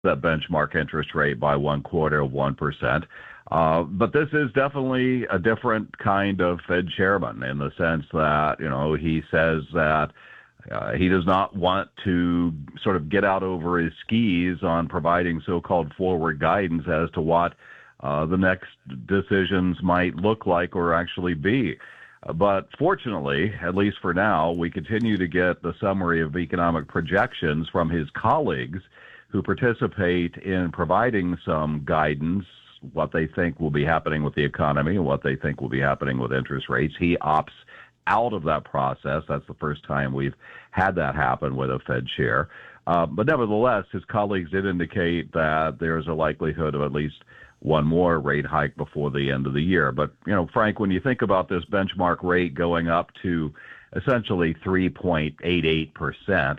that benchmark interest rate by 1/4 of 1%. But this is definitely a different kind of Fed chairman in the sense that, he says that he does not want to sort of get out over his skis on providing so-called forward guidance as to what the next decisions might look like or actually be. But fortunately, at least for now, we continue to get the summary of economic projections from his colleagues who participate in providing some guidance, what they think will be happening with the economy and what they think will be happening with interest rates. He opts out of that process. That's the first time we've had that happen with a Fed chair. But nevertheless, his colleagues did indicate that there's a likelihood of at least one more rate hike before the end of the year. But, Frank, when you think about this benchmark rate going up to essentially 3.88%,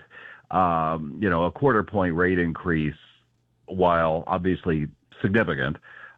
a quarter-point rate increase, while obviously significant,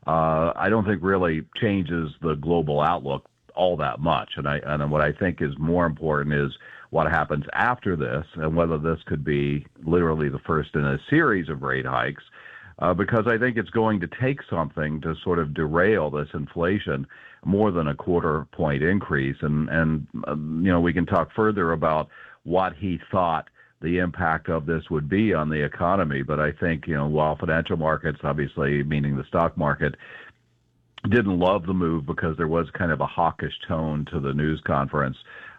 I don't think really changes the global outlook all that much. And what I think is more important is what happens after this and whether this could be literally the first in a series of rate hikes, because I think it's going to take something to sort of derail this inflation more than a quarter-point increase. And we can talk further about what he thought the impact of this would be on the economy. But I think, while financial markets, obviously meaning the stock market, didn't love the move because there was kind of a hawkish tone to the news conference,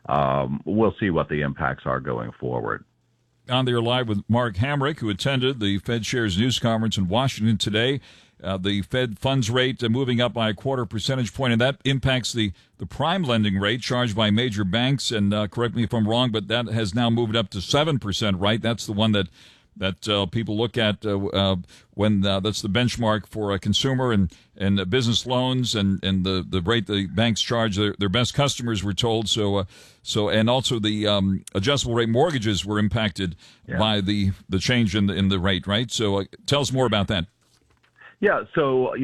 we'll see what the impacts are going forward. On there live with Mark Hamrick, who attended the Fed Chair's news conference in Washington today. The Fed funds rate moving up by a quarter percentage point, and that impacts the prime lending rate charged by major banks. And correct me if I'm wrong, but that has now moved up to 7%, right? That's the one that people look at when that's the benchmark for a consumer and business loans and the rate the banks charge their best customers, we're told. So and also the adjustable rate mortgages were impacted by the change in the rate, right? So tell us more about that. Yeah, so,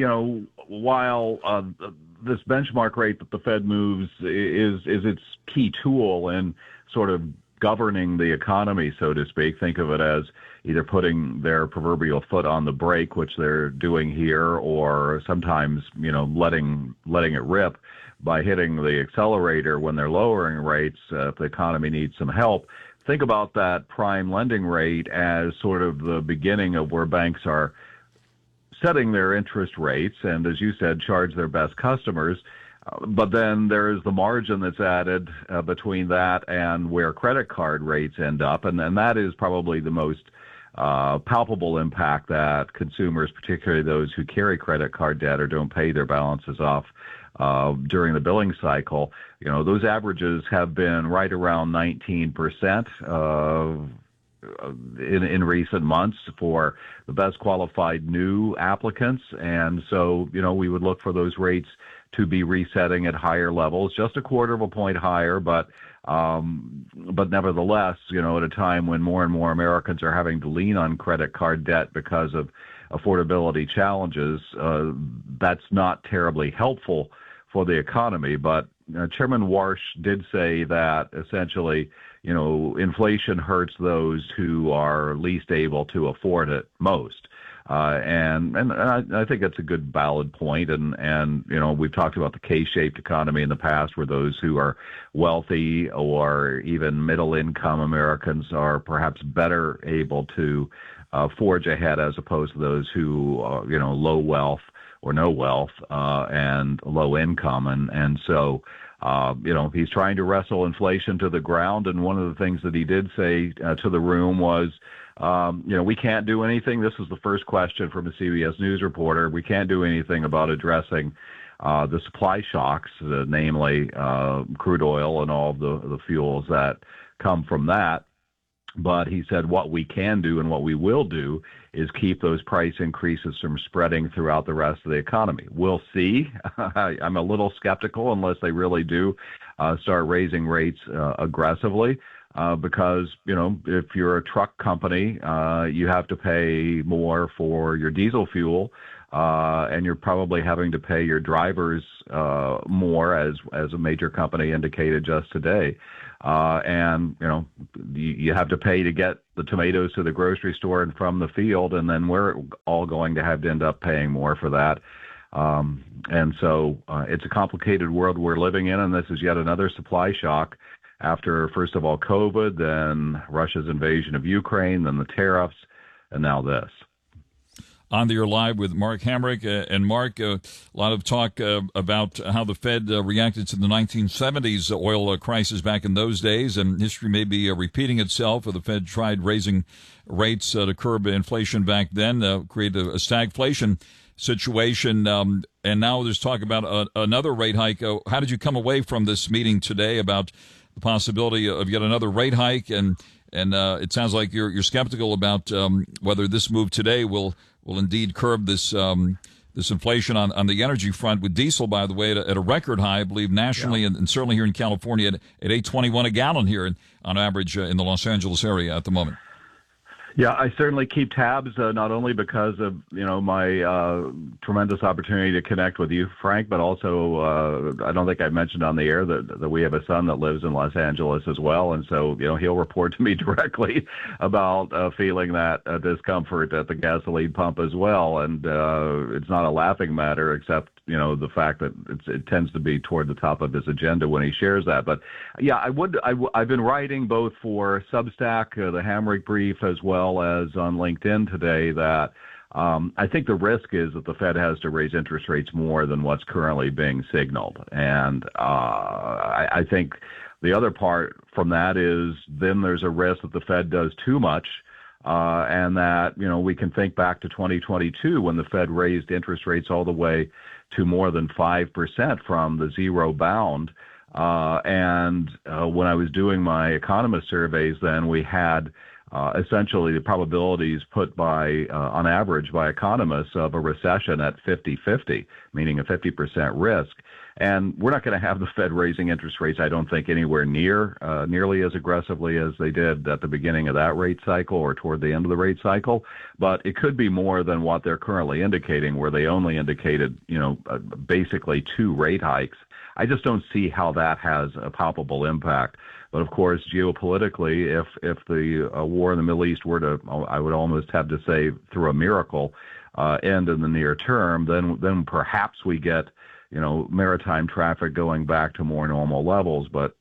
while this benchmark rate that the Fed moves is its key tool in sort of governing the economy, so to speak, think of it as either putting their proverbial foot on the brake, which they're doing here, or sometimes, letting it rip by hitting the accelerator when they're lowering rates if the economy needs some help. Think about that prime lending rate as sort of the beginning of where banks are setting their interest rates and, as you said, charge their best customers. But then there is the margin that's added between that and where credit card rates end up. And that is probably the most palpable impact that consumers, particularly those who carry credit card debt or don't pay their balances off during the billing cycle, those averages have been right around 19% in recent months for the best qualified new applicants. And so, we would look for those rates to be resetting at higher levels, just a quarter of a point higher, but nevertheless, at a time when more and more Americans are having to lean on credit card debt because of affordability challenges, that's not terribly helpful for the economy. But Chairman Warsh did say that essentially, inflation hurts those who are least able to afford it most. And I think that's a good valid point. And we've talked about the K-shaped economy in the past, where those who are wealthy or even middle income Americans are perhaps better able to forge ahead as opposed to those who are, low wealth or no wealth and low income. And so, he's trying to wrestle inflation to the ground. And one of the things that he did say to the room was, we can't do anything. This is the first question from a CBS News reporter. We can't do anything about addressing the supply shocks, namely crude oil and all of the fuels that come from that. But he said what we can do and what we will do is keep those price increases from spreading throughout the rest of the economy. We'll see. I'm a little skeptical unless they really do start raising rates aggressively. Because, if you're a truck company, you have to pay more for your diesel fuel, and you're probably having to pay your drivers more, as a major company indicated just today. And, you have to pay to get the tomatoes to the grocery store and from the field, and then we're all going to have to end up paying more for that. And so it's a complicated world we're living in, and this is yet another supply shock after, first of all, COVID, then Russia's invasion of Ukraine, then the tariffs, and now this. On the Air Live with Mark Hamrick. And Mark, a lot of talk about how the Fed reacted to the 1970s oil crisis back in those days, and history may be repeating itself. The Fed tried raising rates to curb inflation back then, create a stagflation situation, and now there's talk about another rate hike. How did you come away from this meeting today about the possibility of yet another rate hike? And it sounds like you're skeptical about whether this move today will indeed curb this inflation on the energy front, with diesel, by the way, at a record high, I believe, nationally, and certainly here in California at $8.21 a gallon here on average in the Los Angeles area at the moment. Yeah, I certainly keep tabs, not only because of, my tremendous opportunity to connect with you, Frank, but also I don't think I mentioned on the air that we have a son that lives in Los Angeles as well. And so, he'll report to me directly about feeling that discomfort at the gasoline pump as well. And it's not a laughing matter, except, the fact that it tends to be toward the top of his agenda when he shares that. But yeah, I've been writing both for Substack, the Hamrick Brief, as well as on LinkedIn today, that I think the risk is that the Fed has to raise interest rates more than what's currently being signaled. And I think the other part from that is then there's a risk that the Fed does too much. And that, we can think back to 2022 when the Fed raised interest rates all the way to more than 5% from the zero bound. And when I was doing my economist surveys, then we had essentially the probabilities put by, on average, by economists of a recession at 50-50, meaning a 50% risk. And we're not going to have the Fed raising interest rates, I don't think, anywhere nearly as aggressively as they did at the beginning of that rate cycle or toward the end of the rate cycle. But it could be more than what they're currently indicating, where they only indicated, basically 2 rate hikes. I just don't see how that has a palpable impact. But of course, geopolitically, if the war in the Middle East were to, I would almost have to say, through a miracle, end in the near term, then perhaps we get, maritime traffic going back to more normal levels. But,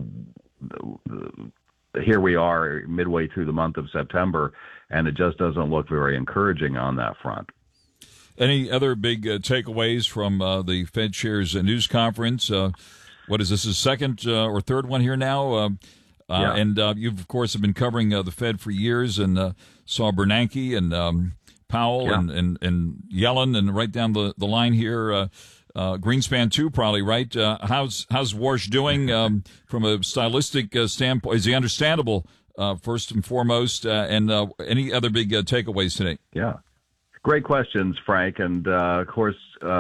here we are midway through the month of September, and it just doesn't look very encouraging on that front. Any other big takeaways from the Fed Chair's news conference? What is this, his second or third one here now? Yeah. And you've, of course, have been covering the Fed for years and saw Bernanke and Powell and Yellen and right down the line here. Greenspan too, probably, right? How's Warsh doing from a stylistic standpoint? Is he understandable, first and foremost? And any other big takeaways today? Yeah. Great questions, Frank. And, of course,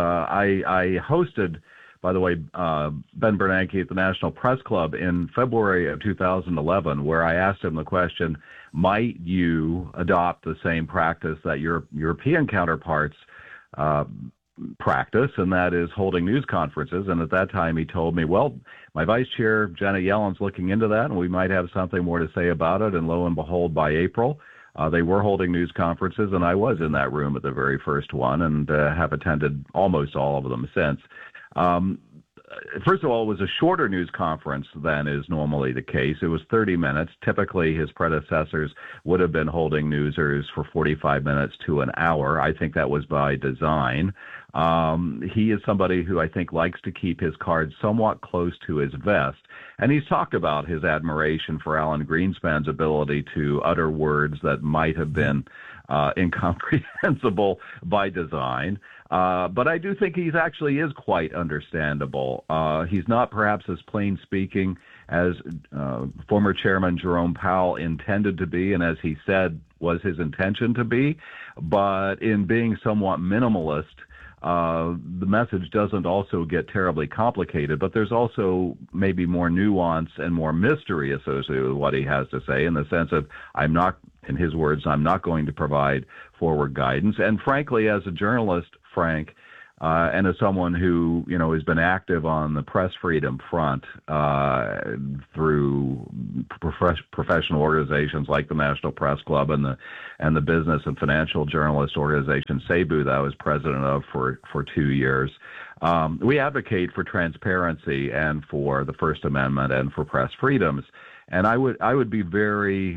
I hosted, by the way, Ben Bernanke at the National Press Club in February of 2011, where I asked him the question, might you adopt the same practice that your European counterparts practice, and that is holding news conferences? And at that time, he told me, well, my vice chair, Janet Yellen's looking into that, and we might have something more to say about it. And lo and behold, by April, they were holding news conferences, and I was in that room at the very first one and have attended almost all of them since. First of all, it was a shorter news conference than is normally the case. It was 30 minutes. Typically, his predecessors would have been holding newsers for 45 minutes to an hour. I think that was by design. He is somebody who I think likes to keep his cards somewhat close to his vest. And he's talked about his admiration for Alan Greenspan's ability to utter words that might have been incomprehensible by design. But I do think he's actually is quite understandable. He's not perhaps as plain speaking as former Chairman Jerome Powell intended to be, and as he said was his intention to be. But in being somewhat minimalist, the message doesn't also get terribly complicated, but there's also maybe more nuance and more mystery associated with what he has to say, in the sense of, in his words, I'm not going to provide forward guidance. And frankly, as a journalist, Frank, and as someone who, has been active on the press freedom front through professional organizations like the National Press Club and the Business and Financial Journalist Organization, SABU, that I was president of for 2 years, we advocate for transparency and for the First Amendment and for press freedoms. And I would be very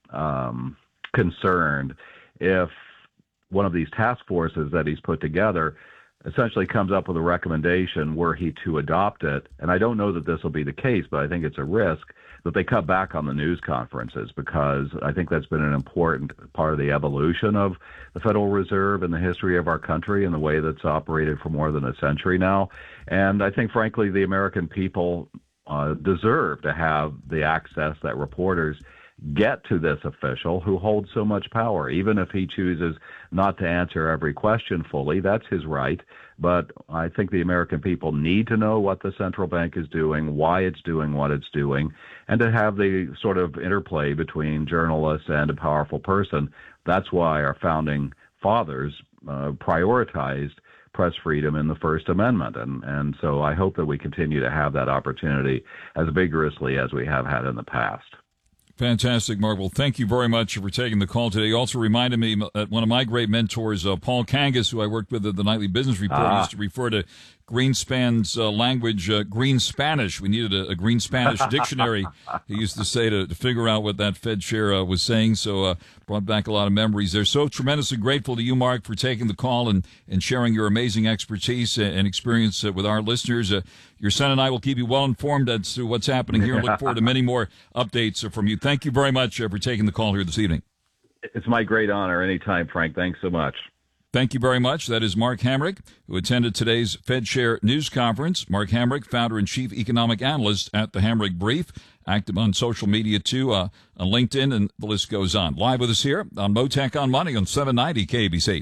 concerned if one of these task forces that he's put together essentially comes up with a recommendation were he to adopt it. And I don't know that this will be the case, but I think it's a risk that they cut back on the news conferences, because I think that's been an important part of the evolution of the Federal Reserve in the history of our country and the way that's operated for more than a century now. And I think, frankly, the American people deserve to have the access that reporters get to this official who holds so much power. Even if he chooses not to answer every question fully, that's his right. But I think the American people need to know what the central bank is doing, why it's doing what it's doing, and to have the sort of interplay between journalists and a powerful person. That's why our founding fathers prioritized press freedom in the First Amendment. And so I hope that we continue to have that opportunity as vigorously as we have had in the past. Fantastic, Mark. Well, thank you very much for taking the call today. You also reminded me that one of my great mentors, Paul Kangas, who I worked with at the Nightly Business Report, used to refer to Greenspan's language, Green Spanish. We needed a Green Spanish dictionary, he used to say, to figure out what that Fed chair was saying. So brought back a lot of memories there. So tremendously grateful to you, Mark, for taking the call and sharing your amazing expertise and experience with our listeners. Your son and I will keep you well informed as to what's happening here and look forward to many more updates from you. Thank you very much for taking the call here this evening. It's my great honor. Anytime, Frank. Thanks so much. Thank you very much. That is Mark Hamrick, who attended today's FedShare News Conference. Mark Hamrick, founder and chief economic analyst at the Hamrick Brief, active on social media too, on LinkedIn, and the list goes on. Live with us here on Motec on Money on 790 KABC.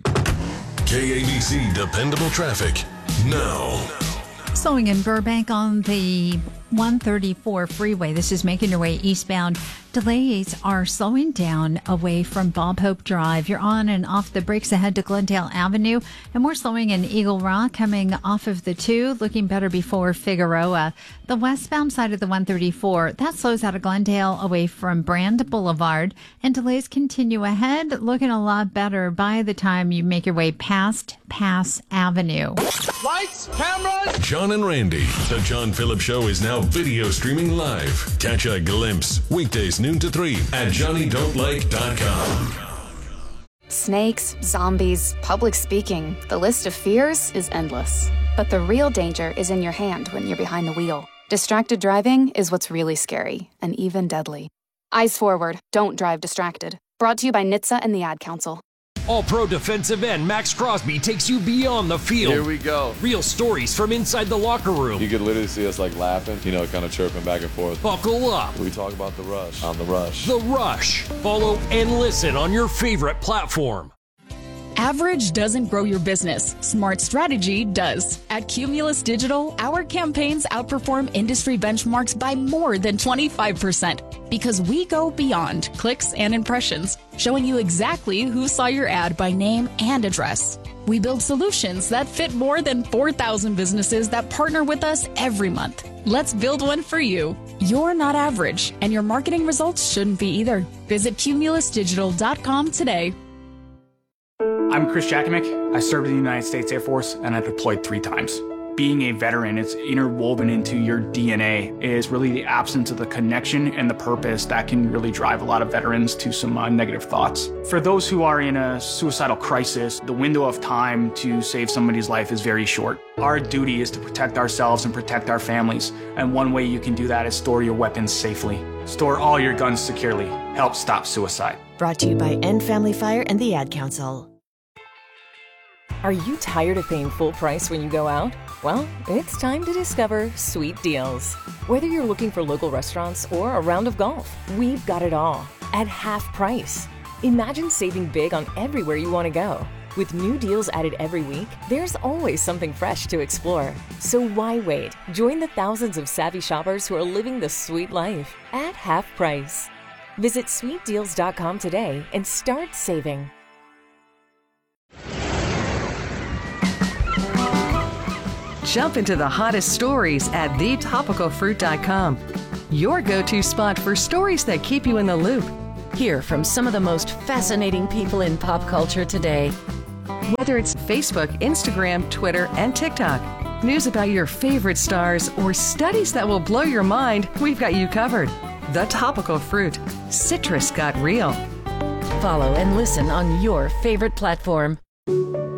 KABC Dependable Traffic now. Slowing in Burbank on the 134 freeway. This is making your way eastbound. Delays are slowing down away from Bob Hope Drive. You're on and off the brakes ahead to Glendale Avenue, and more slowing in Eagle Rock coming off of the 2, looking better before Figueroa. The westbound side of the 134, that slows out of Glendale away from Brand Boulevard, and delays continue ahead, looking a lot better by the time you make your way past Pass Avenue. Lights, cameras! John and Randy. The John Phillips Show is now video streaming live. Catch a glimpse weekdays noon to 3 at johnnydon'tlike.com. Snakes, zombies, public speaking. The list of fears is endless. But the real danger is in your hand when you're behind the wheel. Distracted driving is what's really scary and even deadly. Eyes forward. Don't drive distracted. Brought to you by NHTSA and the Ad Council. All-Pro defensive end Max Crosby takes you beyond the field. Here we go. Real stories from inside the locker room. You could literally see us laughing, kind of chirping back and forth. Buckle up. We talk about The Rush on The Rush. The Rush. Follow and listen on your favorite platform. Average doesn't grow your business. Smart strategy does. At Cumulus Digital, our campaigns outperform industry benchmarks by more than 25% because we go beyond clicks and impressions, showing you exactly who saw your ad by name and address. We build solutions that fit more than 4,000 businesses that partner with us every month. Let's build one for you. You're not average, and your marketing results shouldn't be either. Visit cumulusdigital.com today. I'm Chris Jakimick. I served in the United States Air Force and I deployed 3 times. Being a veteran, it's interwoven into your DNA, is really the absence of the connection and the purpose that can really drive a lot of veterans to some negative thoughts. For those who are in a suicidal crisis, the window of time to save somebody's life is very short. Our duty is to protect ourselves and protect our families, and one way you can do that is store your weapons safely. Store all your guns securely. Help stop suicide. Brought to you by End Family Fire and the Ad Council. Are you tired of paying full price when you go out? Well, it's time to discover Sweet Deals. Whether you're looking for local restaurants or a round of golf, we've got it all at half price. Imagine saving big on everywhere you want to go. With new deals added every week, there's always something fresh to explore. So why wait? Join the thousands of savvy shoppers who are living the sweet life at half price. Visit sweetdeals.com today and start saving. Jump into the hottest stories at thetopicalfruit.com. Your go-to spot for stories that keep you in the loop. Hear from some of the most fascinating people in pop culture today. Whether it's Facebook, Instagram, Twitter, and TikTok, news about your favorite stars, or studies that will blow your mind, we've got you covered. The Topical Fruit. Citrus got real. Follow and listen on your favorite platform.